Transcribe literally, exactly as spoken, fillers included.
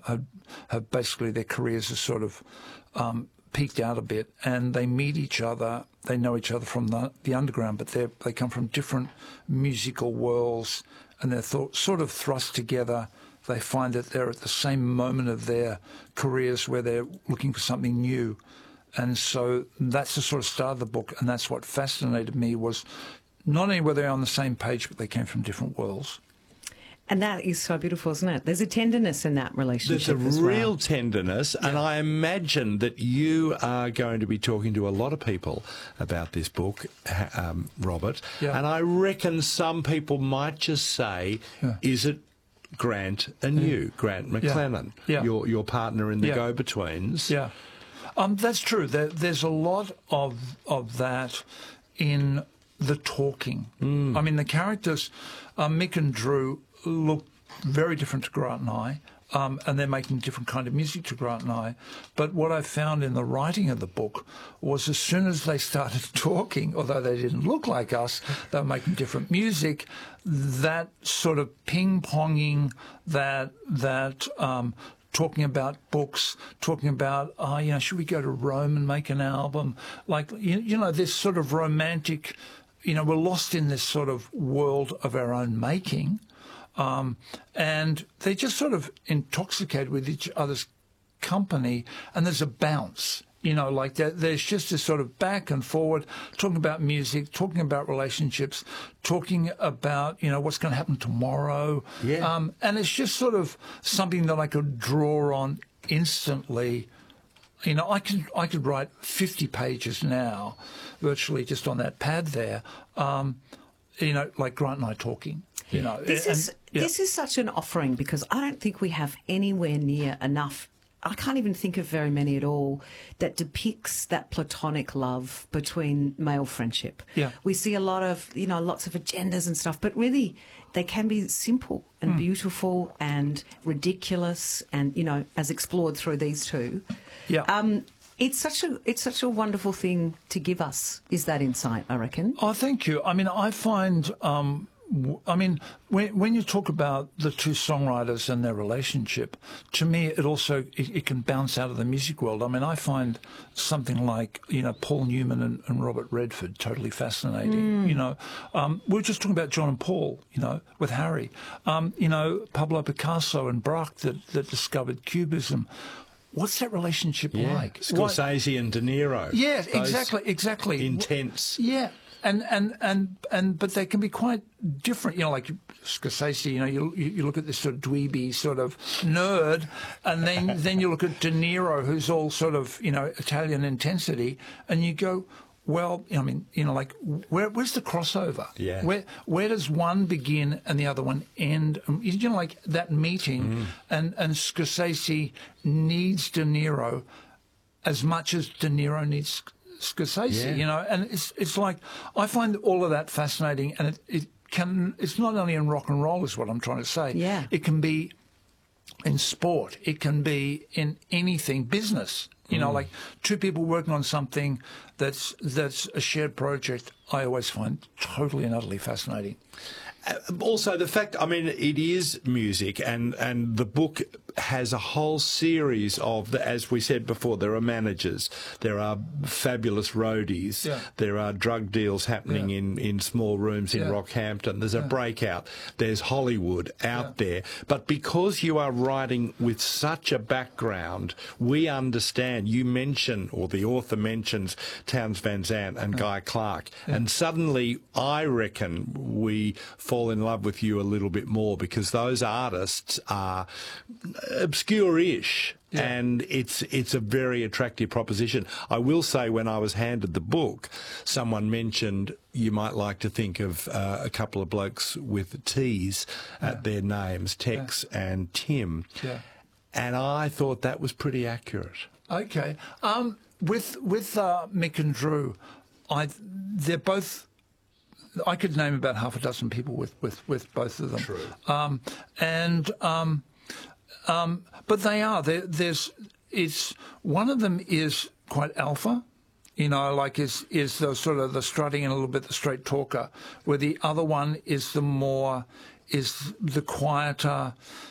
have, have basically their careers are sort of um, peaked out a bit, and they meet each other. They know each other from the, the underground, but they they come from different musical worlds, and they're th- sort of thrust together. They find that they're at the same moment of their careers where they're looking for something new. And so that's the sort of start of the book, and that's what fascinated me, was not only were they on the same page, but they came from different worlds. And that is so beautiful, isn't it? There's a tenderness in that relationship. There's a as real well. tenderness, yeah. And I imagine that you are going to be talking to a lot of people about this book, um, Robert. Yeah. And I reckon some people might just say, yeah. is it Grant and yeah. you, Grant McLennan, yeah. Yeah. your your partner in the yeah. Go-Betweens? Yeah. Um, that's true. There, there's a lot of of that in the talking. Mm. I mean, the characters, uh, Mick and Drew, look very different to Grant and I, um, and they're making different kind of music to Grant and I. But what I found in the writing of the book was, as soon as they started talking, although they didn't look like us, they were making different music. That sort of ping-ponging, that that. Um, talking about books, talking about, oh, you know, should we go to Rome and make an album? Like, you, you know, this sort of romantic, you know, we're lost in this sort of world of our own making. Um, and they're just sort of intoxicated with each other's company, and there's a bounce. You know, like that, there's just this sort of back and forward, talking about music, talking about relationships, talking about, you know, what's going to happen tomorrow. Yeah. Um, and it's just sort of something that I could draw on instantly. You know, I could I could write fifty pages now, virtually just on that pad there. Um, you know, like Grant and I talking. You know, this and, is yeah. this is such an offering, because I don't think we have anywhere near enough. I can't even think of very many at all that depicts that platonic love between male friendship. Yeah. We see a lot of, you know, lots of agendas and stuff, but really they can be simple and mm. beautiful and ridiculous, and, you know, as explored through these two. Yeah. Um, it's such a it's such a wonderful thing to give us, is that insight, I reckon. Oh, thank you. I mean, I find... Um, I mean, when when you talk about the two songwriters and their relationship, to me, it also it, it can bounce out of the music world. I mean, I find something like, you know, Paul Newman and, and Robert Redford totally fascinating. Mm. You know, um, we were just talking about John and Paul, you know, with Harry. Um, you know, Pablo Picasso and Braque that, that discovered Cubism. What's that relationship yeah. like? Scorsese what? and De Niro. Yeah, exactly, exactly. Intense. Yeah. And, and, and, and, but they can be quite different, you know, like Scorsese, you know, you, you look at this sort of dweeby sort of nerd, and then, then you look at De Niro, who's all sort of, you know, Italian intensity, and you go, well, I mean, you know, like, where, where's the crossover? Yeah. Where, where does one begin and the other one end? You know, like that meeting, mm. and, and Scorsese needs De Niro as much as De Niro needs Scorsese, yeah. you know, and it's it's like, I find all of that fascinating, and it, it can, it's not only in rock and roll is what I'm trying to say. Yeah. It can be in sport, it can be in anything, business, you mm. know, like two people working on something that's that's a shared project, I always find totally and utterly fascinating. Uh, also, the fact, I mean, it is music, and, and the book has a whole series of, the, as we said before, there are managers, there are fabulous roadies, yeah. there are drug deals happening yeah. in, in small rooms in yeah. Rockhampton, there's a yeah. breakout, there's Hollywood out yeah. there. But because you are writing with such a background, we understand, you mention, or the author mentions, Townes Van Zandt and yeah. Guy Clark, yeah. and suddenly I reckon we fall in love with you a little bit more, because those artists are obscure-ish, yeah. and it's it's a very attractive proposition. I will say, when I was handed the book, someone mentioned you might like to think of uh, a couple of blokes with T's yeah. at their names, Tex yeah. and Tim, yeah. and I thought that was pretty accurate. Okay. Um, with with uh, Mick and Drew, I they're both... I could name about half a dozen people with, with, with both of them. True. Um, and um, um, but they are there, there's it's one of them is quite alpha, you know, like is is the sort of the strutting and a little bit the straight talker, where the other one is the more is the quieter,